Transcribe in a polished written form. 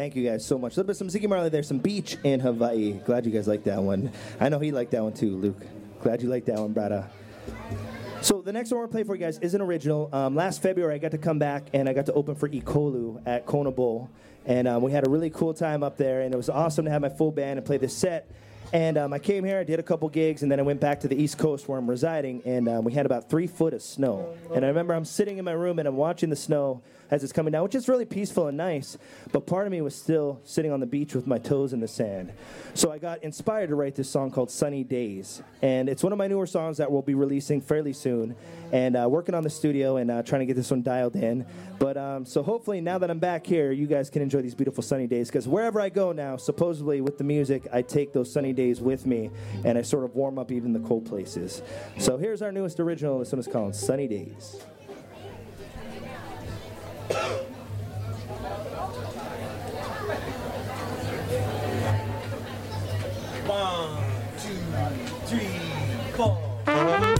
Thank you guys so much. A little bit some Ziggy Marley there, some Beach in Hawaii. Glad you guys liked that one. I know he liked that one too, Luke. Glad you liked that one, brother. So the next one we're going to play for you guys is an original. Last February, I got to come back, and I got to open for Ikolu at Kona Bowl. And we had a really cool time up there, and it was awesome to have my full band and play this set. And I came here, I did a couple gigs, and then I went back to the East Coast where I'm residing, and we had about 3 foot of snow. And I remember I'm sitting in my room, and I'm watching the snow as it's coming down, which is really peaceful and nice, but part of me was still sitting on the beach with my toes in the sand. So I got inspired to write this song called Sunny Days. And it's one of my newer songs that we'll be releasing fairly soon, and working on the studio and trying to get this one dialed in. But so hopefully now that I'm back here, you guys can enjoy these beautiful sunny days, because wherever I go now, supposedly with the music, I take those sunny days with me, and I sort of warm up even the cold places. So here's our newest original. This one is called Sunny Days.